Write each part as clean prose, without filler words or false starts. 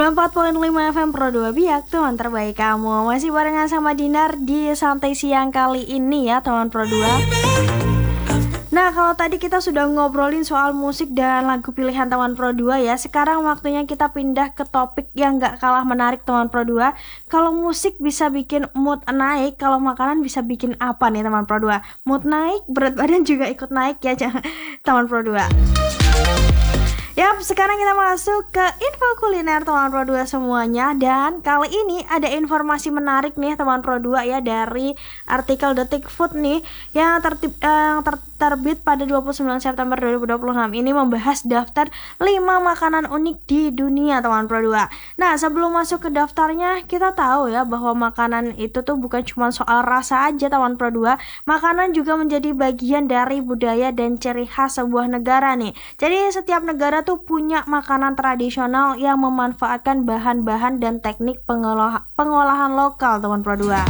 94,5 FM Pro 2 Biak, teman terbaik kamu. Masih barengan sama Dinar di santai siang kali ini ya teman Pro 2. Nah, kalau tadi kita sudah ngobrolin soal musik dan lagu pilihan teman Pro 2 ya. Sekarang waktunya kita pindah ke topik yang gak kalah menarik teman Pro 2. Kalau musik bisa bikin mood naik, kalau makanan bisa bikin apa nih teman Pro 2? Mood naik, berat badan juga ikut naik ya teman Pro 2. Yap, sekarang kita masuk ke info kuliner teman Pro 2 semuanya. Dan kali ini ada informasi menarik nih teman Pro 2 ya, dari artikel Detik Food nih yang terbit pada 29 September 2026. Ini membahas daftar 5 makanan unik di dunia teman Pro 2. Nah, sebelum masuk ke daftarnya, kita tahu ya bahwa makanan itu tuh bukan cuma soal rasa aja teman Pro 2. Makanan juga menjadi bagian dari budaya dan ciri khas sebuah negara nih. Jadi setiap negara tuh punya makanan tradisional yang memanfaatkan bahan-bahan dan teknik pengolahan lokal teman Pro 2.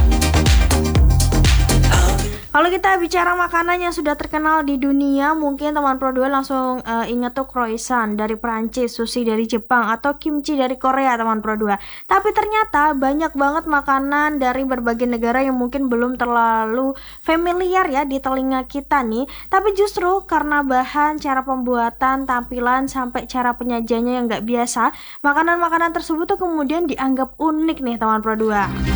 Kalau kita bicara makanan yang sudah terkenal di dunia, mungkin teman Pro 2 langsung ingat tuh croissant dari Prancis, sushi dari Jepang, atau kimchi dari Korea teman Pro 2. Tapi ternyata banyak banget makanan dari berbagai negara yang mungkin belum terlalu familiar ya di telinga kita nih. Tapi justru karena bahan, cara pembuatan, tampilan, sampai cara penyajiannya yang gak biasa, makanan-makanan tersebut tuh kemudian dianggap unik nih teman Pro 2.